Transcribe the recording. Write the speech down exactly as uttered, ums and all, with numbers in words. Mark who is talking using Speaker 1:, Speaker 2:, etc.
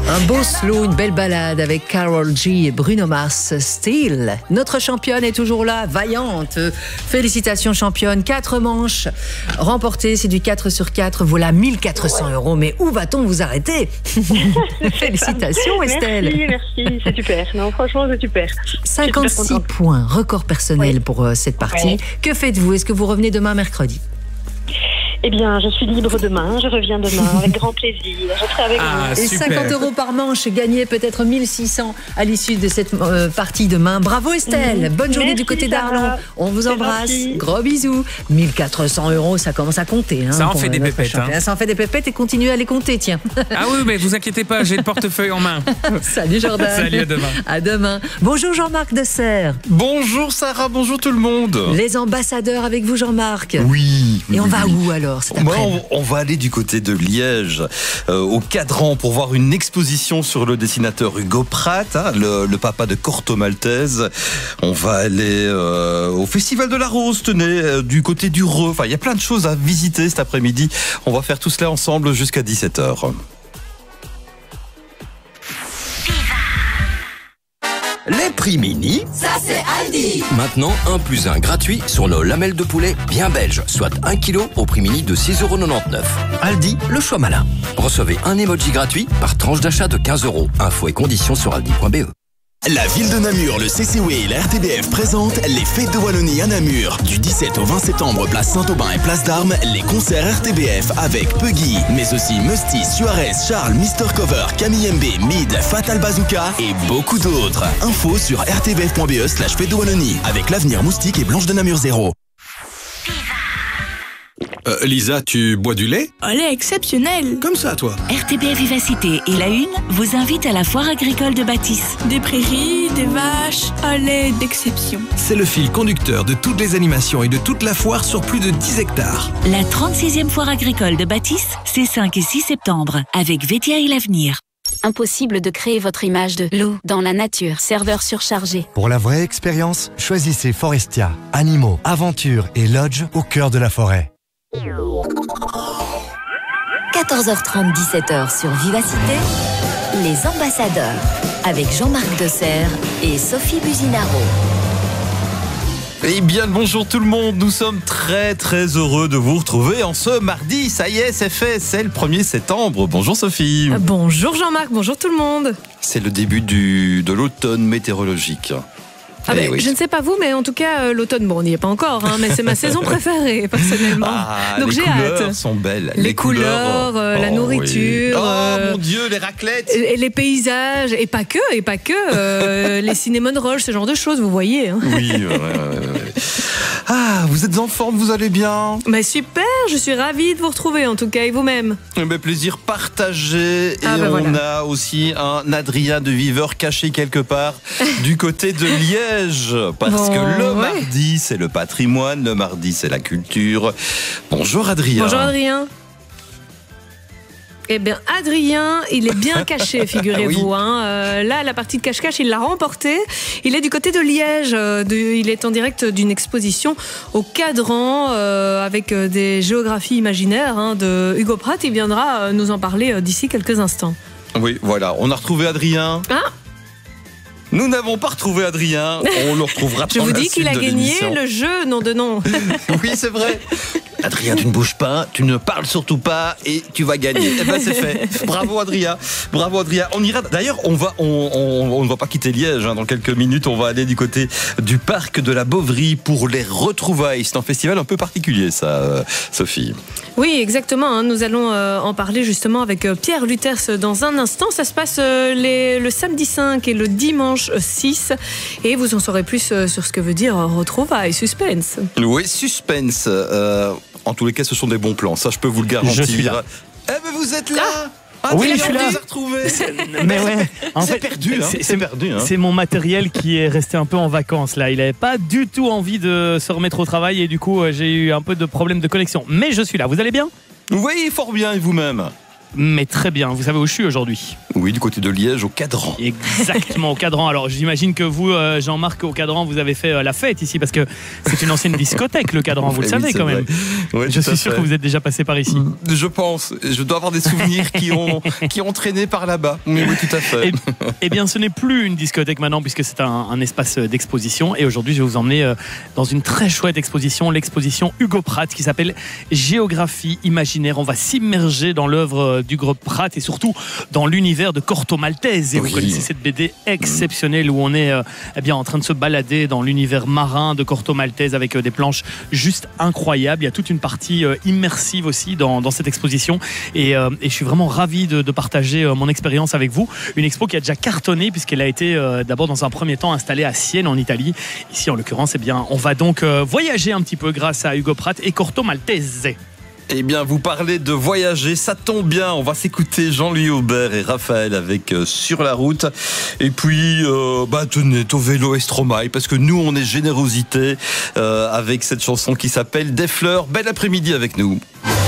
Speaker 1: Un beau slow, une belle balade avec Karol G et Bruno Mars, Still. Notre championne est toujours là, vaillante. Félicitations championne, quatre manches remportées, c'est du quatre sur quatre, voilà mille quatre cents euros. Mais où va-t-on vous arrêter? Félicitations Estelle.
Speaker 2: Merci, merci, c'est super. Non, franchement, c'est super.
Speaker 1: cinquante-six points, record personnel oui. pour euh, cette partie. Oui. Que faites-vous? Est-ce que vous revenez demain mercredi?
Speaker 2: Eh bien, je suis libre demain, je reviens demain avec grand plaisir. Je serai avec
Speaker 1: ah,
Speaker 2: vous.
Speaker 1: Et cinquante euros par manche, gagné peut-être mille six cents à l'issue de cette euh, partie demain. Bravo Estelle, mmh. bonne journée
Speaker 2: Merci,
Speaker 1: du côté d'Arlon. On vous embrasse, gros bisous. mille quatre cents euros, ça commence à compter. Hein,
Speaker 3: ça en fait des pépettes. Hein.
Speaker 1: Ça en fait des pépettes et continuez à les compter, tiens.
Speaker 3: Ah oui, mais vous inquiétez pas, j'ai le portefeuille en main.
Speaker 1: Salut Jordan.
Speaker 3: Salut, à demain.
Speaker 1: À demain. Bonjour Jean-Marc Desserre.
Speaker 4: Bonjour Sarah, bonjour tout le monde.
Speaker 1: Les ambassadeurs avec vous Jean-Marc.
Speaker 4: Oui.
Speaker 1: Et
Speaker 4: oui,
Speaker 1: on va
Speaker 4: oui.
Speaker 1: où alors cet
Speaker 4: Moi, on, on va aller du côté de Liège, euh, au Cadran, pour voir une exposition sur le dessinateur Hugo Pratt, hein, le, le papa de Corto Maltese. On va aller euh, au Festival de la Rose, tenez, euh, du côté du Reux. Enfin, il y a plein de choses à visiter cet après-midi. On va faire tout cela ensemble jusqu'à dix-sept heures.
Speaker 5: Les prix mini,
Speaker 6: ça c'est Aldi.
Speaker 5: Maintenant, un plus un gratuit sur nos lamelles de poulet bien belges, soit un kilo au prix mini de six euros quatre-vingt-dix-neuf. Aldi, le choix malin. Recevez un emoji gratuit par tranche d'achat de quinze euros. Infos et conditions sur aldi point b e.
Speaker 7: La ville de Namur, le C C W et la R T B F présentent les Fêtes de Wallonie à Namur. Du dix-sept au vingt septembre, place Saint-Aubin et place d'Armes, les concerts R T B F avec Puggy, mais aussi Musty, Suarez, Charles, mister Cover, Camille M B, Mid, Fatal Bazooka et beaucoup d'autres. Info sur r t b f point b e slash Fêtes de Wallonie avec l'Avenir Moustique et Blanche de Namur zéro.
Speaker 8: Euh, Lisa, tu bois du lait?
Speaker 9: Un lait exceptionnel.
Speaker 8: Comme ça, toi.
Speaker 10: R T B F Vivacité et La Une vous invitent à la foire agricole de Bâtisse.
Speaker 9: Des prairies, des vaches, un lait d'exception.
Speaker 8: C'est le fil conducteur de toutes les animations et de toute la foire sur plus de dix hectares.
Speaker 10: La trente-sixième foire agricole de Bâtisse, c'est cinq et six septembre, avec Vétia et l'Avenir.
Speaker 11: Impossible de créer votre image de loup dans la nature. Serveur surchargé.
Speaker 12: Pour la vraie expérience, choisissez Forestia. Animaux, aventures et lodge au cœur de la forêt.
Speaker 11: quatorze heures trente, dix-sept heures sur Vivacité, les ambassadeurs, avec Jean-Marc Desserre et Sophie Businaro.
Speaker 4: Eh bien, bonjour tout le monde, nous sommes très très heureux de vous retrouver en ce mardi. Ça y est, c'est fait, c'est le premier septembre. Bonjour Sophie.
Speaker 13: Bonjour Jean-Marc, bonjour tout le monde.
Speaker 4: C'est le début du, de l'automne météorologique.
Speaker 13: Ah ben, oui. Je ne sais pas vous, mais en tout cas, euh, l'automne, bon, on n'y est pas encore, hein, mais c'est ma saison préférée, personnellement.
Speaker 4: Ah,
Speaker 13: donc
Speaker 4: les
Speaker 13: j'ai
Speaker 4: couleurs
Speaker 13: hâte.
Speaker 4: sont belles.
Speaker 13: Les, les couleurs, couleurs euh, oh, la nourriture.
Speaker 4: Oui. Oh
Speaker 13: euh,
Speaker 4: mon Dieu, les raclettes.
Speaker 13: Et les paysages, et pas que, et pas que, euh, les cinnamon rolls, ce genre de choses, vous voyez. Hein.
Speaker 4: Oui, ouais, ouais, ouais. Ah, vous êtes en forme, vous allez bien?
Speaker 13: Bah super, je suis ravie de vous retrouver en tout cas, et vous-même?
Speaker 4: Eh ben, plaisir partagé. Et
Speaker 13: ah, bah,
Speaker 4: on
Speaker 13: voilà.
Speaker 4: a aussi un Adrien de Viveur caché quelque part du côté de Liège. Parce bon, que le ouais. mardi, c'est le patrimoine, le mardi, c'est la culture. Bonjour Adrien.
Speaker 13: Bonjour Adrien. Eh bien, Adrien, il est bien caché, figurez-vous. oui. hein. Euh, là, la partie de cache-cache, il l'a remportée. Il est du côté de Liège. Euh, de, il est en direct d'une exposition au Cadran euh, avec euh, des géographies imaginaires hein, de Hugo Pratt. Il viendra euh, nous en parler euh, d'ici quelques instants.
Speaker 4: Oui, voilà. On a retrouvé Adrien.
Speaker 13: Ah
Speaker 4: Nous n'avons pas retrouvé Adrien. On le retrouvera.
Speaker 13: Je vous dis qu'il a gagné le jeu, nom de nom.
Speaker 4: Oui, c'est vrai. Adrien, tu ne bouges pas, tu ne parles surtout pas et tu vas gagner. Eh ben, c'est fait. Bravo Adrien. Bravo Adrien. On ira. D'ailleurs, on va, on, on, on ne va pas quitter Liège. Hein. Dans quelques minutes, on va aller du côté du parc de la Bovry pour les retrouvailles. C'est un festival un peu particulier, ça, Sophie.
Speaker 13: Oui, exactement. Hein. Nous allons euh, en parler justement avec euh, Pierre Luters dans un instant. Ça se passe euh, les, le samedi cinq et le dimanche six. Et vous en saurez plus euh, sur ce que veut dire euh, retrouvailles, suspense.
Speaker 4: Oui, suspense. Euh, en tous les cas, ce sont des bons plans. Ça, je peux vous le garantir.
Speaker 12: Je suis là.
Speaker 4: Eh ben, vous êtes là.
Speaker 13: Ah.
Speaker 12: Ah, oui, je suis là.
Speaker 4: Mais ouais, en fait, perdu, hein. c'est, c'est perdu. Hein.
Speaker 14: C'est mon matériel qui est resté un peu en vacances là. Il n'avait pas du tout envie de se remettre au travail et du coup, j'ai eu un peu de problème de connexion. Mais je suis là. Vous allez bien?
Speaker 4: Oui, fort bien. Et vous-même?
Speaker 14: Mais très bien, vous savez où je suis aujourd'hui?
Speaker 4: Oui, du côté de Liège, au Cadran.
Speaker 14: Exactement, au Cadran. Alors j'imagine que vous, Jean-Marc, au Cadran, vous avez fait la fête ici, parce que c'est une ancienne discothèque, le Cadran, vous le savez oui, quand même.
Speaker 4: Oui,
Speaker 14: je suis sûr fait. que vous êtes déjà passé par ici.
Speaker 4: Je pense, je dois avoir des souvenirs qui ont, qui ont traîné par là-bas. Mais oui, tout à fait.
Speaker 14: Eh, eh bien, ce n'est plus une discothèque maintenant, puisque c'est un, un espace d'exposition. Et aujourd'hui, je vais vous emmener dans une très chouette exposition, l'exposition Hugo Pratt, qui s'appelle Géographie imaginaire. On va s'immerger dans l'œuvre d'Hugo Pratt et surtout dans l'univers de Corto Maltese. Et oui. Vous connaissez cette B D exceptionnelle où on est euh, eh bien, en train de se balader dans l'univers marin de Corto Maltese avec euh, des planches juste incroyables. Il y a toute une partie euh, immersive aussi dans, dans cette exposition. Et, euh, et je suis vraiment ravi de, de partager euh, mon expérience avec vous. Une expo qui a déjà cartonné puisqu'elle a été euh, d'abord dans un premier temps installée à Sienne en Italie. Ici en l'occurrence, eh bien, on va donc euh, voyager un petit peu grâce à Hugo Pratt et Corto Maltese.
Speaker 4: Eh bien, vous parlez de voyager, ça tombe bien. On va s'écouter Jean-Louis Aubert et Raphaël avec euh, Sur la route. Et puis, euh, bah, tenez, au vélo et Stromae, parce que nous, on est générosité euh, avec cette chanson qui s'appelle Des fleurs. Bel après-midi avec nous.